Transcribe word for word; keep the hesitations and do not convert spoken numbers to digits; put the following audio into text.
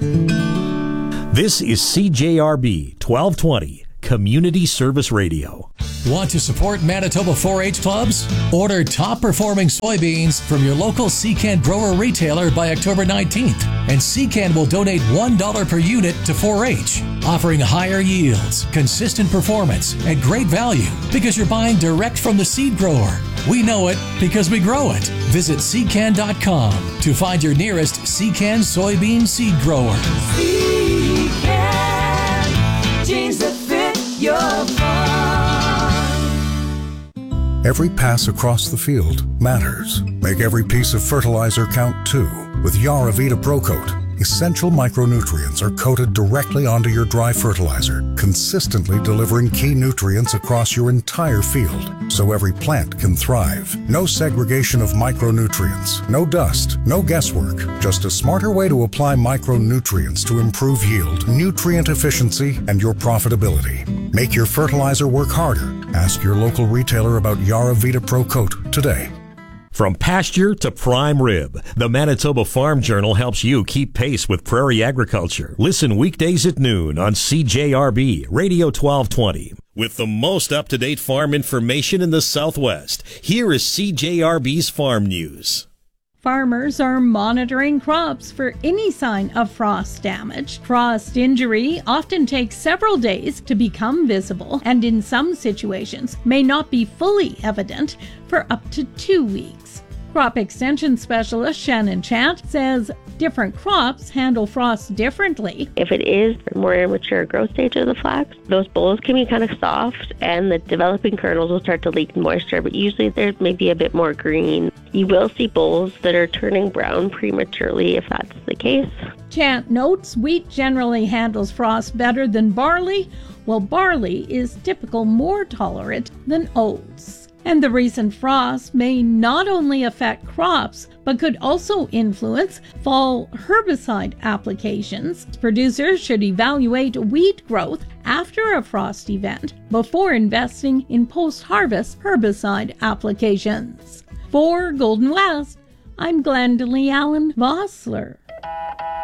This is C J R B twelve twenty, Community Service Radio. Want to support Manitoba four H clubs? Order top-performing soybeans from your local C C A N grower retailer by October nineteenth, and C C A N will donate one dollar per unit to four H, offering higher yields, consistent performance, and great value because you're buying direct from the seed grower. We know it because we grow it. Visit C C A N dot com to find your nearest C C A N soybean seed grower. C C A N, genes that fit your farm. Every pass across the field matters. Make every piece of fertilizer count too. With Yaravita Pro Coat, essential micronutrients are coated directly onto your dry fertilizer, consistently delivering key nutrients across your entire field, so every plant can thrive. No segregation of micronutrients, no dust, no guesswork, just a smarter way to apply micronutrients to improve yield, nutrient efficiency, and your profitability. Make your fertilizer work harder. Ask your local retailer about Yaravita Pro Coat today. From pasture to prime rib, the Manitoba Farm Journal helps you keep pace with prairie agriculture. Listen weekdays at noon on C J R B Radio twelve twenty. With the most up-to-date farm information in the Southwest, here is C J R B's Farm News. Farmers are monitoring crops for any sign of frost damage. Frost injury often takes several days to become visible, and in some situations may not be fully evident for up to two weeks. Crop Extension Specialist Shannon Chant says different crops handle frost differently. If it is the more immature growth stage of the flax, those bolls can be kind of soft and the developing kernels will start to leak moisture, but usually they're maybe a bit more green. You will see bolls that are turning brown prematurely if that's the case. Chant notes wheat generally handles frost better than barley, while barley is typically more tolerant than oats. And the recent frost may not only affect crops, but could also influence fall herbicide applications. Producers should evaluate wheat growth after a frost event before investing in post-harvest herbicide applications. For Golden West, I'm Glendalee Allen Vossler.